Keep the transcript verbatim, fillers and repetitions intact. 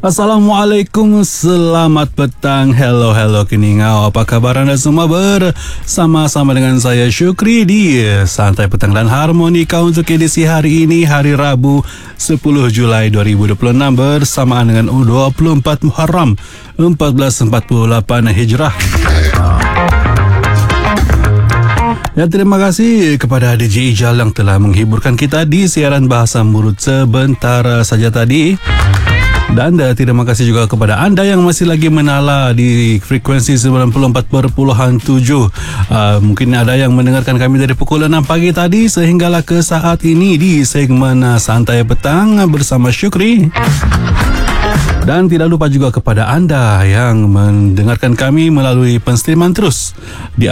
Assalamualaikum, selamat petang. Hello, hello Keningau. Apa kabar anda semua? Bersama-sama dengan saya Syukri di Santai Petang dan Harmonika untuk edisi hari ini, hari Rabu sepuluh Julai dua ribu dua puluh enam bersamaan dengan dua puluh empat Muharram seribu empat ratus empat puluh lapan Hijrah. Dan terima kasih kepada D J Ijal yang telah menghiburkan kita di siaran bahasa mulut sebentar saja tadi. Dan uh, terima kasih juga kepada anda yang masih lagi menala di frekuensi sembilan puluh empat perpuluhan tujuh. Uh, mungkin ada yang mendengarkan kami dari pukul enam pagi tadi sehinggalah ke saat ini di segmen uh, Santai Petang bersama Syukri. Dan tidak lupa juga kepada anda yang mendengarkan kami melalui penstreaman terus di